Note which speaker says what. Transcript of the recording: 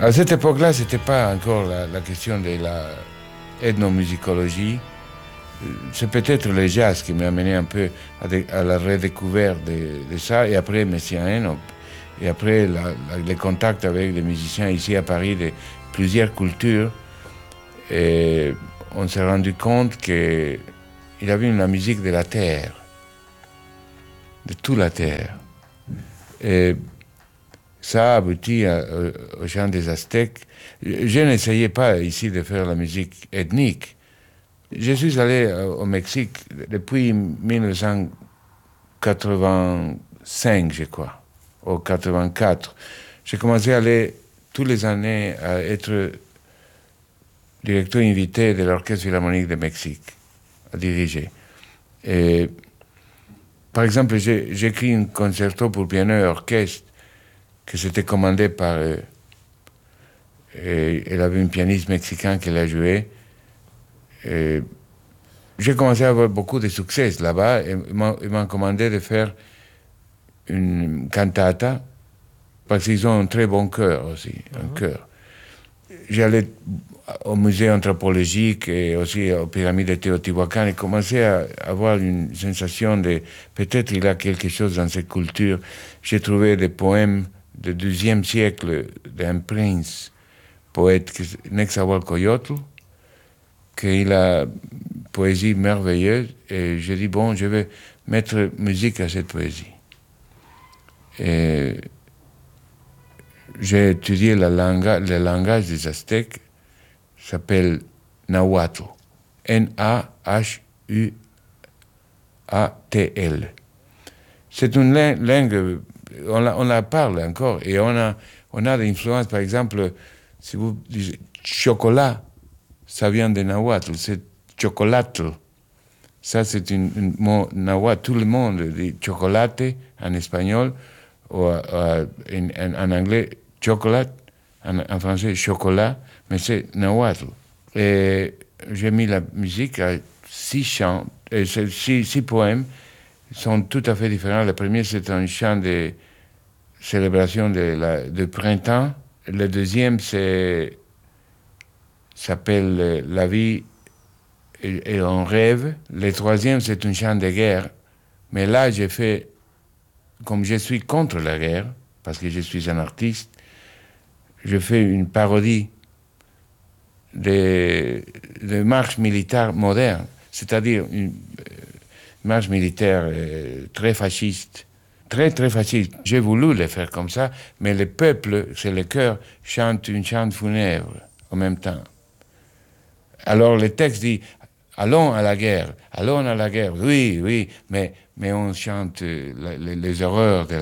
Speaker 1: À cette époque-là, c'était pas encore la question de la ethnomusicologie. C'est peut-être le jazz qui m'a amené un peu à la redécouverte de ça, et après Messiaen, et après les contacts avec les musiciens ici à Paris de plusieurs cultures, et on s'est rendu compte qu'il y avait une musique de la terre, de toute la terre. Et ça a abouti au chant des Aztèques. Je n'essayais pas ici de faire la musique ethnique. Je suis allé au Mexique depuis 1985, je crois, ou 84. J'ai commencé à aller tous les années à être directeur invité de l'Orchestre Philharmonique de Mexique, à diriger. Et, par exemple, j'ai écrit un concerto pour piano et orchestre que c'était commandé par... elle avait une pianiste mexicaine qui l'a joué. Et j'ai commencé à avoir beaucoup de succès là-bas, et ils m'ont commandé de faire une cantata, parce qu'ils ont un très bon chœur aussi, un chœur. J'allais au musée anthropologique et aussi aux pyramides de Teotihuacan et commençais à avoir une sensation de peut-être il y a quelque chose dans cette culture. J'ai trouvé des poèmes du XIIe siècle d'un prince, poète, Nezahualcóyotl, qu'il a une poésie merveilleuse, et j'ai dit, bon, je vais mettre musique à cette poésie. Et j'ai étudié le langage des Aztèques, s'appelle Nahuatl, Nahuatl. C'est une langue, on la parle encore, et on a des influences, par exemple, si vous dites chocolat, ça vient de Nahuatl, c'est chocolatl. Ça, c'est un mot nahuatl. Tout le monde dit chocolate en espagnol, ou en anglais, chocolate, en français, chocolat, mais c'est nahuatl. Et j'ai mis la musique à 6 chants, et ces 6 poèmes sont tout à fait différents. Le premier, c'est un chant de célébration de printemps. Le deuxième, s'appelle La vie et un rêve. Le troisième, c'est un chant de guerre. Mais là, j'ai fait, comme je suis contre la guerre, parce que je suis un artiste, je fais une parodie de marche militaire moderne, c'est-à-dire une marche militaire très fasciste, très fasciste. J'ai voulu le faire comme ça, mais le peuple, c'est le chœur, chante une chante funèbre en même temps. Alors le texte dit « Allons à la guerre, oui, mais on chante les horreurs de la guerre. »